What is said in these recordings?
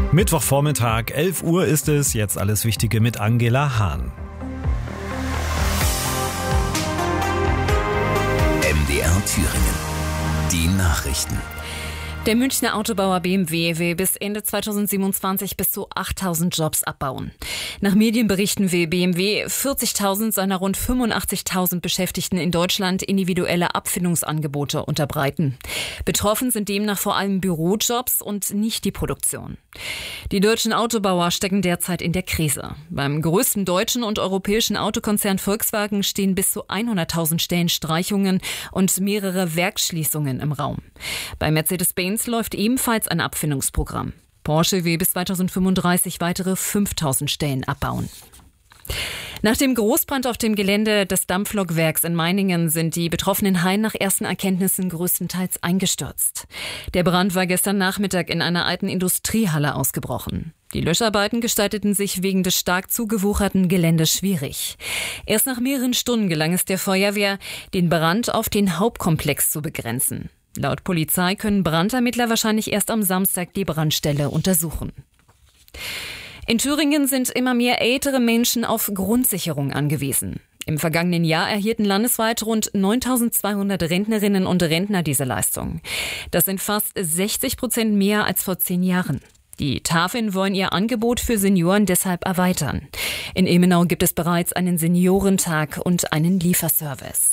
Mittwochvormittag, 11 Uhr ist es, jetzt alles Wichtige mit Angela Hahn. MDR Thüringen. Die Nachrichten. Der Münchner Autobauer BMW will bis Ende 2027 bis zu 8.000 Jobs abbauen. Nach Medienberichten will BMW 40.000 seiner rund 85.000 Beschäftigten in Deutschland individuelle Abfindungsangebote unterbreiten. Betroffen sind demnach vor allem Bürojobs und nicht die Produktion. Die deutschen Autobauer stecken derzeit in der Krise. Beim größten deutschen und europäischen Autokonzern Volkswagen stehen bis zu 100.000 Stellenstreichungen und mehrere Werksschließungen im Raum. Bei Mercedes-Benz läuft ebenfalls ein Abfindungsprogramm. Porsche will bis 2035 weitere 5.000 Stellen abbauen. Nach dem Großbrand auf dem Gelände des Dampflokwerks in Meiningen sind die betroffenen Hallen nach ersten Erkenntnissen größtenteils eingestürzt. Der Brand war gestern Nachmittag in einer alten Industriehalle ausgebrochen. Die Löscharbeiten gestalteten sich wegen des stark zugewucherten Geländes schwierig. Erst nach mehreren Stunden gelang es der Feuerwehr, den Brand auf den Hauptkomplex zu begrenzen. Laut Polizei können Brandermittler wahrscheinlich erst am Samstag die Brandstelle untersuchen. In Thüringen sind immer mehr ältere Menschen auf Grundsicherung angewiesen. Im vergangenen Jahr erhielten landesweit rund 9.200 Rentnerinnen und Rentner diese Leistung. Das sind fast 60% mehr als vor 10 Jahren. Die Tafeln wollen ihr Angebot für Senioren deshalb erweitern. In Ilmenau gibt es bereits einen Seniorentag und einen Lieferservice.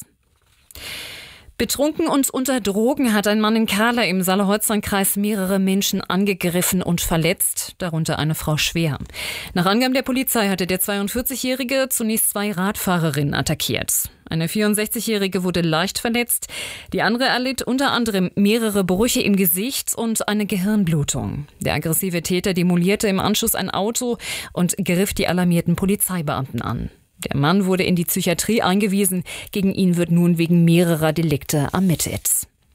Betrunken und unter Drogen hat ein Mann in Kahla im Saale-Holstein-Kreis mehrere Menschen angegriffen und verletzt, darunter eine Frau schwer. Nach Angaben der Polizei hatte der 42-Jährige zunächst 2 Radfahrerinnen attackiert. Eine 64-Jährige wurde leicht verletzt, die andere erlitt unter anderem mehrere Brüche im Gesicht und eine Gehirnblutung. Der aggressive Täter demolierte im Anschluss ein Auto und griff die alarmierten Polizeibeamten an. Der Mann wurde in die Psychiatrie eingewiesen. Gegen ihn wird nun wegen mehrerer Delikte ermittelt.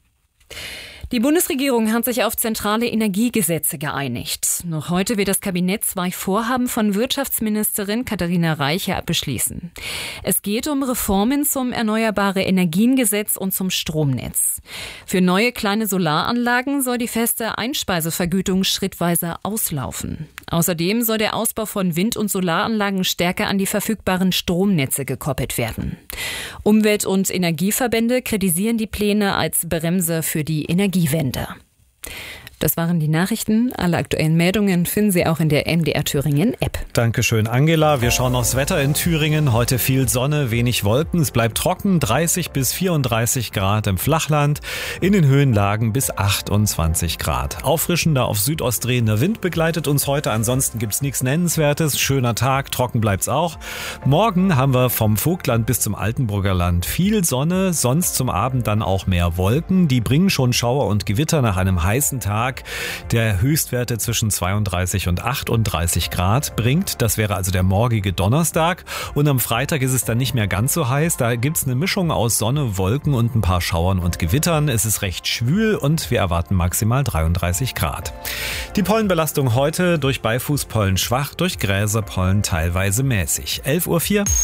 Die Bundesregierung hat sich auf zentrale Energiegesetze geeinigt. Noch heute wird das Kabinett 2 Vorhaben von Wirtschaftsministerin Katharina Reiche beschließen. Es geht um Reformen zum Erneuerbare-Energien-Gesetz und zum Stromnetz. Für neue kleine Solaranlagen soll die feste Einspeisevergütung schrittweise auslaufen. Außerdem soll der Ausbau von Wind- und Solaranlagen stärker an die verfügbaren Stromnetze gekoppelt werden. Umwelt- und Energieverbände kritisieren die Pläne als Bremse für die Energiewende. Das waren die Nachrichten. Alle aktuellen Meldungen finden Sie auch in der MDR Thüringen App. Dankeschön, Angela. Wir schauen aufs Wetter in Thüringen. Heute viel Sonne, wenig Wolken. Es bleibt trocken, 30 bis 34 Grad im Flachland. In den Höhenlagen bis 28 Grad. Auffrischender auf Südost drehender Wind begleitet uns heute. Ansonsten gibt's nichts Nennenswertes. Schöner Tag, trocken bleibt's auch. Morgen haben wir vom Vogtland bis zum Altenburger Land viel Sonne. Sonst zum Abend dann auch mehr Wolken. Die bringen schon Schauer und Gewitter nach einem heißen Tag, der Höchstwerte zwischen 32 und 38 Grad bringt. Das wäre also der morgige Donnerstag. Und am Freitag ist es dann nicht mehr ganz so heiß. Da gibt's eine Mischung aus Sonne, Wolken und ein paar Schauern und Gewittern. Es ist recht schwül und wir erwarten maximal 33 Grad. Die Pollenbelastung heute: durch Beifußpollen schwach, durch Gräserpollen teilweise mäßig. 11:04 Uhr.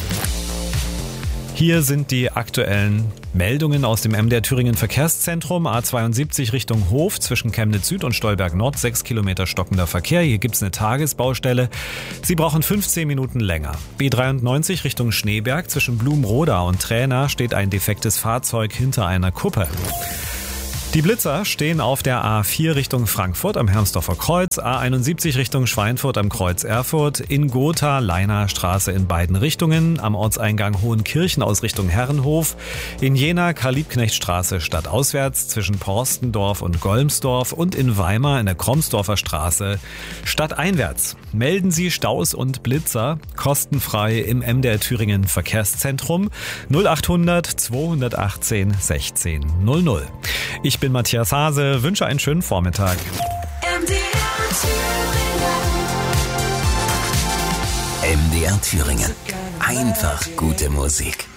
Hier sind die aktuellen Meldungen aus dem MDR Thüringen Verkehrszentrum. A72 Richtung Hof zwischen Chemnitz Süd und Stolberg Nord, 6 Kilometer stockender Verkehr. Hier gibt's eine Tagesbaustelle. Sie brauchen 15 Minuten länger. B93 Richtung Schneeberg zwischen Blumroda und Träna steht ein defektes Fahrzeug hinter einer Kuppe. Die Blitzer stehen auf der A4 Richtung Frankfurt am Hermsdorfer Kreuz, A71 Richtung Schweinfurt am Kreuz Erfurt, in Gotha Leinaer Straße in beiden Richtungen, am Ortseingang Hohenkirchen aus Richtung Herrenhof, in Jena Karl-Liebknecht-Straße stadtauswärts zwischen Porstendorf und Golmsdorf und in Weimar in der Kromsdorfer Straße stadteinwärts. Melden Sie Staus und Blitzer kostenfrei im MDR Thüringen Verkehrszentrum 0800 218 16 00. Ich bin Matthias Hase, wünsche einen schönen Vormittag. MDR Thüringen. Einfach gute Musik.